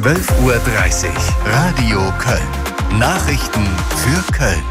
12:30 Uhr. Radio Köln. Nachrichten für Köln.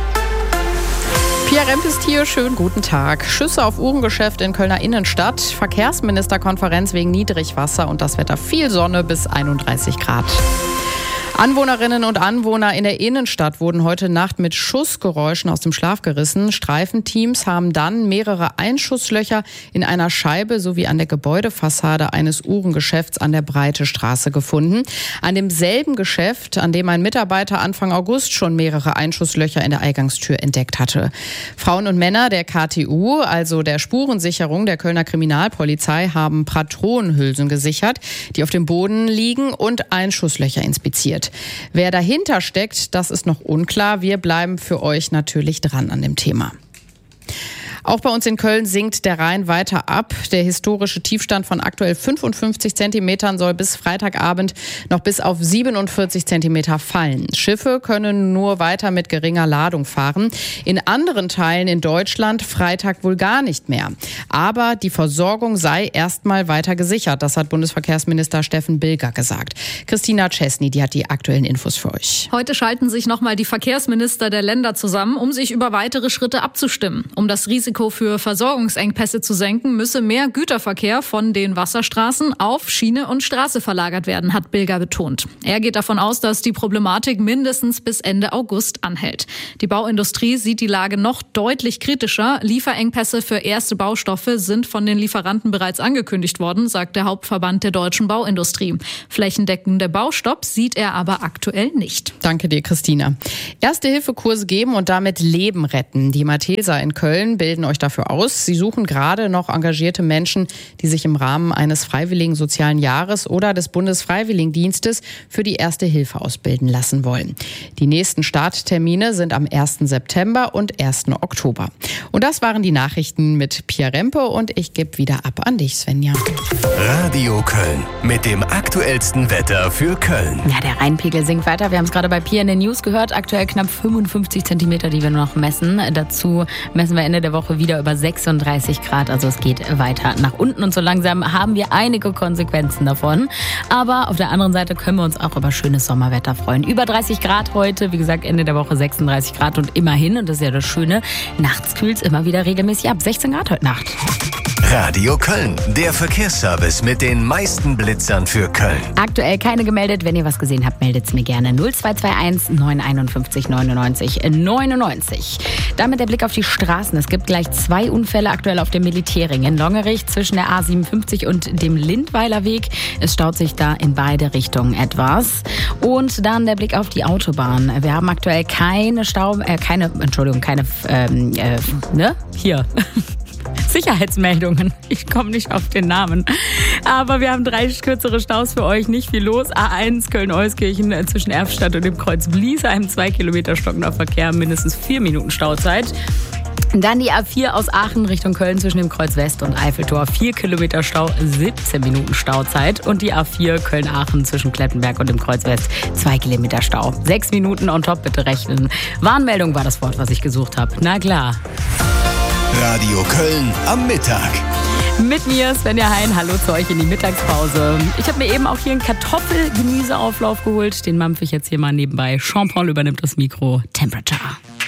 Pia Remp ist hier, schönen guten Tag. Schüsse auf Uhrengeschäft in Kölner Innenstadt, Verkehrsministerkonferenz wegen Niedrigwasser und das Wetter viel Sonne bis 31 Grad. Anwohnerinnen und Anwohner in der Innenstadt wurden heute Nacht mit Schussgeräuschen aus dem Schlaf gerissen. Streifenteams haben dann mehrere Einschusslöcher in einer Scheibe sowie an der Gebäudefassade eines Uhrengeschäfts an der Breite Straße gefunden. An demselben Geschäft, an dem ein Mitarbeiter Anfang August schon mehrere Einschusslöcher in der Eingangstür entdeckt hatte. Frauen und Männer der KTU, also der Spurensicherung der Kölner Kriminalpolizei, haben Patronenhülsen gesichert, die auf dem Boden liegen, und Einschusslöcher inspiziert. Wer dahinter steckt, das ist noch unklar. Wir bleiben für euch natürlich dran an dem Thema. Auch bei uns in Köln sinkt der Rhein weiter ab. Der historische Tiefstand von aktuell 55 Zentimetern soll bis Freitagabend noch bis auf 47 Zentimeter fallen. Schiffe können nur weiter mit geringer Ladung fahren. In anderen Teilen in Deutschland Freitag wohl gar nicht mehr. Aber die Versorgung sei erstmal weiter gesichert. Das hat Bundesverkehrsminister Steffen Bilger gesagt. Christina Czesny, die hat die aktuellen Infos für euch. Heute schalten sich nochmal die Verkehrsminister der Länder zusammen, um sich über weitere Schritte abzustimmen. Um das Risiko für Versorgungsengpässe zu senken, müsse mehr Güterverkehr von den Wasserstraßen auf Schiene und Straße verlagert werden, hat Bilger betont. Er geht davon aus, dass die Problematik mindestens bis Ende August anhält. Die Bauindustrie sieht die Lage noch deutlich kritischer. Lieferengpässe für erste Baustoffe sind von den Lieferanten bereits angekündigt worden, sagt der Hauptverband der deutschen Bauindustrie. Flächendeckende Baustopp sieht er aber aktuell nicht. Danke dir, Christina. Erste-Hilfe-Kurse geben und damit Leben retten. Die Malteser in Köln bilden euch dafür aus. Sie suchen gerade noch engagierte Menschen, die sich im Rahmen eines freiwilligen sozialen Jahres oder des Bundesfreiwilligendienstes für die Erste Hilfe ausbilden lassen wollen. Die nächsten Starttermine sind am 1. September und 1. Oktober. Und das waren die Nachrichten mit Pia Rempe und ich gebe wieder ab an dich, Svenja. Radio Köln mit dem aktuellsten Wetter für Köln. Ja, der Rheinpegel sinkt weiter. Wir haben es gerade bei Pia in den News gehört. Aktuell knapp 55 Zentimeter, die wir noch messen. Dazu messen wir Ende der Woche wieder über 36 Grad. Also es geht weiter nach unten und so langsam haben wir einige Konsequenzen davon. Aber auf der anderen Seite können wir uns auch über schönes Sommerwetter freuen. Über 30 Grad heute, wie gesagt Ende der Woche 36 Grad und immerhin, und das ist ja das Schöne, nachts kühlt es immer wieder regelmäßig ab. 16 Grad heute Nacht. Radio Köln, der Verkehrsservice mit den meisten Blitzern für Köln. Aktuell keine gemeldet. Wenn ihr was gesehen habt, meldet es mir gerne. 0221 951 99 99. Damit der Blick auf die Straßen. Es gibt gleich 2 Unfälle aktuell auf dem Militärring in Longerich zwischen der A57 und dem Lindweiler Weg. Es staut sich da in beide Richtungen etwas. Und dann der Blick auf die Autobahn. Wir haben aktuell keine Sicherheitsmeldungen. Ich komme nicht auf den Namen. Aber wir haben 3 kürzere Staus für euch. Nicht viel los. A1 Köln-Euskirchen zwischen Erfstadt und dem Kreuz Bliesheim. 2 Kilometer stockender Verkehr, mindestens 4 Minuten Stauzeit. Dann die A4 aus Aachen Richtung Köln zwischen dem Kreuz West und Eiffeltor. 4 Kilometer Stau, 17 Minuten Stauzeit. Und die A4 Köln-Aachen zwischen Klettenberg und dem Kreuz West. 2 Kilometer Stau. 6 Minuten on top, bitte rechnen. Warnmeldung war das Wort, was ich gesucht habe. Na klar. Radio Köln am Mittag. Mit mir, Svenja Hein, hallo zu euch in die Mittagspause. Ich habe mir eben auch hier einen Kartoffel-Gemüseauflauf geholt. Den mampfe ich jetzt hier mal nebenbei. Jean-Paul übernimmt das Mikro. Temperature.